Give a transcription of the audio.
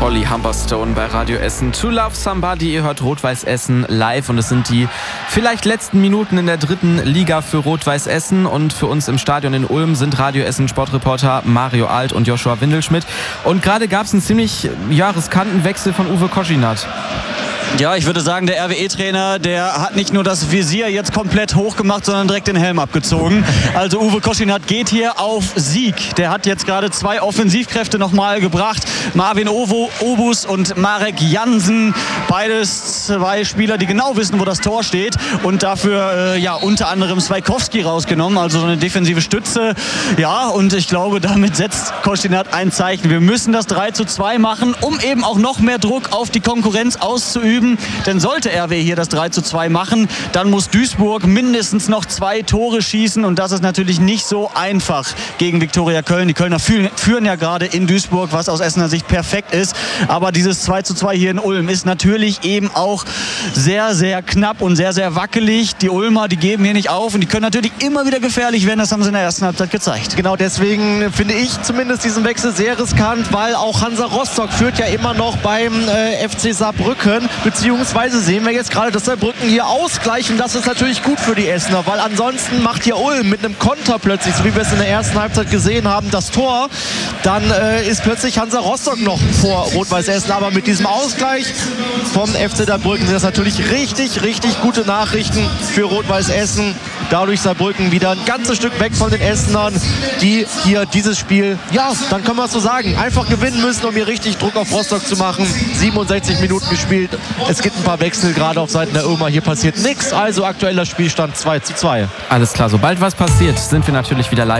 Olli Humberstone bei Radio Essen. To Love Somebody, ihr hört Rot-Weiß Essen live und es sind die vielleicht letzten Minuten in der 3. Liga für Rot-Weiß Essen und für uns im Stadion in Ulm sind Radio Essen Sportreporter Mario Alt und Joshua Windelschmidt. Und gerade gab es einen ziemlich riskanten Wechsel von Uwe Koschinat. Ja, ich würde sagen, der RWE-Trainer, der hat nicht nur das Visier jetzt komplett hochgemacht, sondern direkt den Helm abgezogen. Also Uwe Koschinat geht hier auf Sieg. Der hat jetzt gerade 2 Offensivkräfte nochmal gebracht. Marvin Obus und Marek Jansen. Beides 2 Spieler, die genau wissen, wo das Tor steht. Und dafür unter anderem Swaikowski rausgenommen, also so eine defensive Stütze. Ja, und ich glaube, damit setzt Koschinat ein Zeichen. Wir müssen das 3:2 machen, um eben auch noch mehr Druck auf die Konkurrenz auszuüben. Denn sollte RW hier das 3:2 machen, dann muss Duisburg mindestens noch 2 Tore schießen. Und das ist natürlich nicht so einfach gegen Viktoria Köln. Die Kölner führen ja gerade in Duisburg, was aus Essener Sicht perfekt ist. Aber dieses 2:2 hier in Ulm ist natürlich eben auch sehr, sehr knapp und sehr, sehr wackelig. Die Ulmer, die geben hier nicht auf und die können natürlich immer wieder gefährlich werden. Das haben sie in der ersten Halbzeit gezeigt. Genau deswegen finde ich zumindest diesen Wechsel sehr riskant, weil auch Hansa Rostock führt ja immer noch beim FC Saarbrücken. Beziehungsweise sehen wir jetzt gerade, dass Saarbrücken hier ausgleichen. Das ist natürlich gut für die Essener, weil ansonsten macht hier Ulm mit einem Konter plötzlich, so wie wir es in der ersten Halbzeit gesehen haben, das Tor. Dann ist plötzlich Hansa Rostock noch vor Rot-Weiß Essen. Aber mit diesem Ausgleich vom FC Saarbrücken sind das natürlich richtig, richtig gute Nachrichten für Rot-Weiß Essen. Dadurch Saarbrücken wieder ein ganzes Stück weg von den Essenern, die hier dieses Spiel, ja, dann können wir es so sagen, einfach gewinnen müssen, um hier richtig Druck auf Rostock zu machen. 67 Minuten gespielt. Es gibt ein paar Wechsel gerade auf Seiten der Ulmer. Hier passiert nichts. Also aktueller Spielstand 2:2. Alles klar, sobald was passiert, sind wir natürlich wieder live.